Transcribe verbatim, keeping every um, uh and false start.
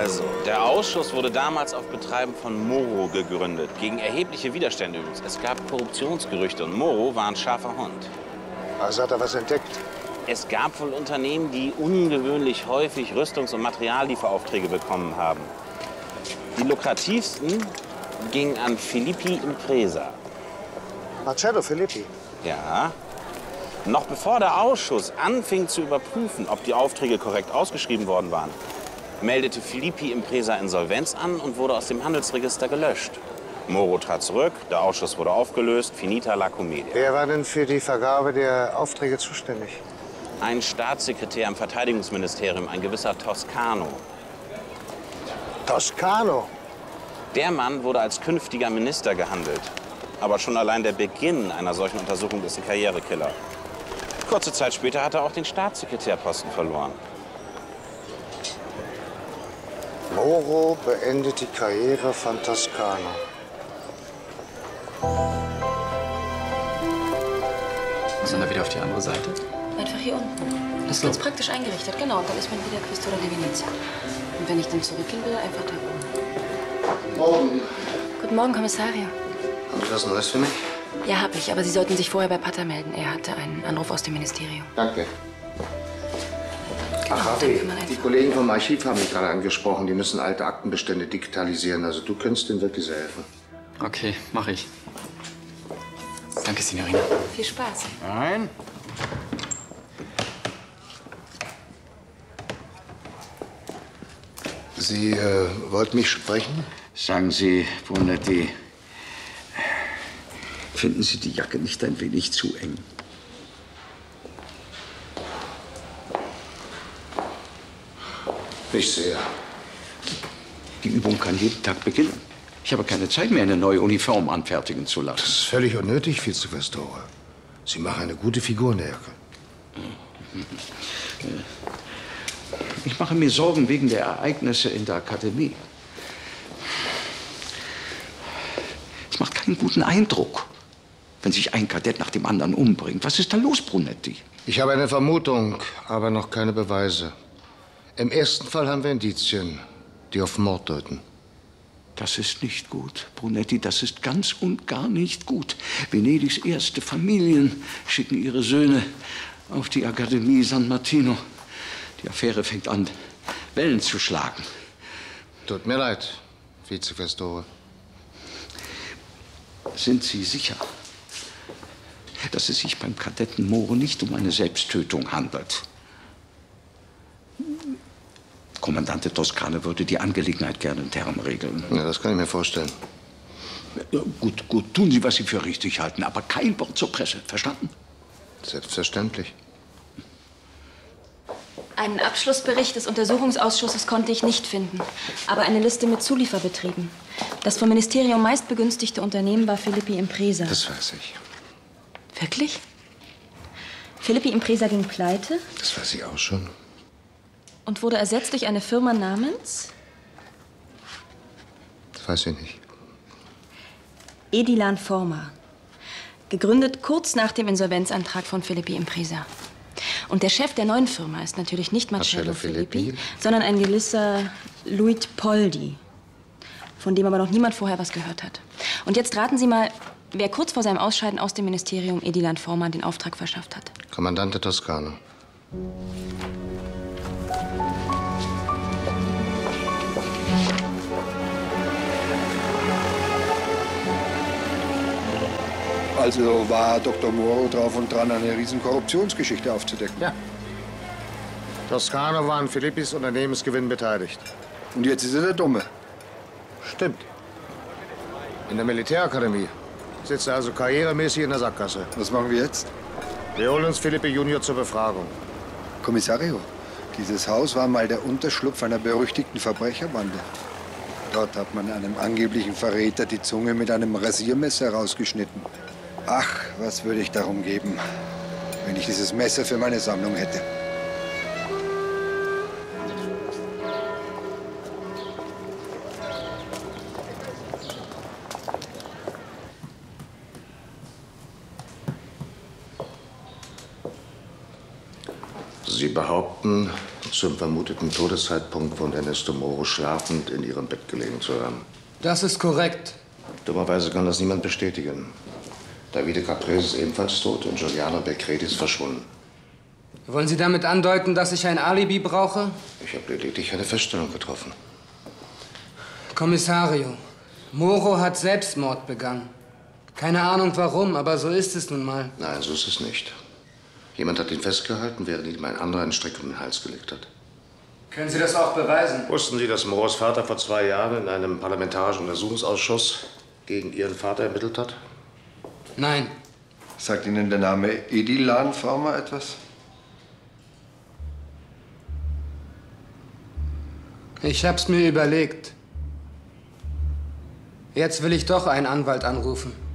Also, der Ausschuss wurde damals auf Betreiben von Moro gegründet, gegen erhebliche Widerstände übrigens. Es gab Korruptionsgerüchte und Moro war ein scharfer Hund. Also hat er was entdeckt? Es gab wohl Unternehmen, die ungewöhnlich häufig Rüstungs- und Materiallieferaufträge bekommen haben. Die lukrativsten gingen an Filippi Impresa. Marcello Filippi? Ja. Noch bevor der Ausschuss anfing zu überprüfen, ob die Aufträge korrekt ausgeschrieben worden waren, meldete Filippi Impresa Insolvenz an und wurde aus dem Handelsregister gelöscht. Moro trat zurück, der Ausschuss wurde aufgelöst, finita la commedia. Wer war denn für die Vergabe der Aufträge zuständig? Ein Staatssekretär im Verteidigungsministerium, ein gewisser Toscano. Toscano? Der Mann wurde als künftiger Minister gehandelt. Aber schon allein der Beginn einer solchen Untersuchung ist ein Karrierekiller. Kurze Zeit später hat er auch den Staatssekretärposten verloren. Moro beendet die Karriere von Toscano. Sind wir wieder auf die andere Seite? Einfach hier unten. Das ist ganz praktisch eingerichtet, genau. Und dann ist man wieder Questura di Venezia. Und wenn ich dann zurückgehen will, einfach da oben. Morgen. Guten Morgen, Kommissario. Haben Sie was Neues für mich? Ja, hab ich. Aber Sie sollten sich vorher bei Pater melden. Er hatte einen Anruf aus dem Ministerium. Danke. Genau, Ach, dann Raffi, kann man einfach- die Kollegen vom Archiv haben mich gerade angesprochen. Die müssen alte Aktenbestände digitalisieren. Also du könntest ihnen wirklich sehr helfen. Okay, mache ich. Danke, Signorina. Viel Spaß. Nein. Sie äh, wollten mich sprechen? Sagen Sie, Brunetti, finden Sie die Jacke nicht ein wenig zu eng? Nicht sehr. Die Übung kann jeden Tag beginnen. Ich habe keine Zeit mehr, eine neue Uniform anfertigen zu lassen. Das ist völlig unnötig, Vizequestore. Sie machen eine gute Figur in der Jacke. Ich mache mir Sorgen wegen der Ereignisse in der Akademie. Es macht keinen guten Eindruck, wenn sich ein Kadett nach dem anderen umbringt. Was ist da los, Brunetti? Ich habe eine Vermutung, aber noch keine Beweise. Im ersten Fall haben wir Indizien, die auf Mord deuten. Das ist nicht gut, Brunetti, das ist ganz und gar nicht gut. Venedigs erste Familien schicken ihre Söhne auf die Akademie San Martino. Die Affäre fängt an, Wellen zu schlagen. Tut mir leid, Vizequestore. Sind Sie sicher, dass es sich beim Kadetten Moro nicht um eine Selbsttötung handelt? Kommandante Toscane würde die Angelegenheit gerne intern regeln. Ja, das kann ich mir vorstellen. Ja, gut, gut, tun Sie, was Sie für richtig halten, aber kein Wort zur Presse, verstanden? Selbstverständlich. Einen Abschlussbericht des Untersuchungsausschusses konnte ich nicht finden. Aber eine Liste mit Zulieferbetrieben. Das vom Ministerium meist begünstigte Unternehmen war Filippi Impresa. Das weiß ich. Wirklich? Filippi Impresa ging pleite Das weiß ich auch schon. und wurde ersetzt durch eine Firma namens Das weiß ich nicht. Edilan Forma. Gegründet kurz nach dem Insolvenzantrag von Filippi Impresa. Und der Chef der neuen Firma ist natürlich nicht Marcello, Marcello Filippi, Filippi, sondern ein gewisser Luit Poldi, von dem aber noch niemand vorher was gehört hat. Und jetzt raten Sie mal, wer kurz vor seinem Ausscheiden aus dem Ministerium Edilan Forma den Auftrag verschafft hat. Kommandante Toscano. Also war Doktor Moro drauf und dran, eine riesen Korruptionsgeschichte aufzudecken. Ja. Toscano war an Filippis Unternehmensgewinn beteiligt. Und jetzt ist er der Dumme. Stimmt. In der Militärakademie sitzt er also karrieremäßig in der Sackgasse. Was machen wir jetzt? Wir holen uns Filippi Junior zur Befragung. Kommissario, dieses Haus war mal der Unterschlupf einer berüchtigten Verbrecherbande. Dort hat man einem angeblichen Verräter die Zunge mit einem Rasiermesser rausgeschnitten. Ach, was würde ich darum geben, wenn ich dieses Messer für meine Sammlung hätte. Sie behaupten, Zum vermuteten Todeszeitpunkt von Ernesto Moro schlafend in ihrem Bett gelegen zu haben. Das ist korrekt. Dummerweise kann das niemand bestätigen. Davide Caprese ist ebenfalls tot und Giuliano Belcredi ist verschwunden. Wollen Sie damit andeuten, dass ich ein Alibi brauche? Ich habe lediglich eine Feststellung getroffen. Kommissario, Moro hat Selbstmord begangen. Keine Ahnung warum, aber so ist es nun mal. Nein, so ist es nicht. Jemand hat ihn festgehalten, während ihm ein anderer einen Strick um den Hals gelegt hat. Können Sie das auch beweisen? Wussten Sie, dass Moros Vater vor zwei Jahren in einem parlamentarischen Untersuchungsausschuss gegen Ihren Vater ermittelt hat? Nein. Sagt Ihnen der Name Edilan Former etwas? Ich hab's mir überlegt. Jetzt will ich doch einen Anwalt anrufen.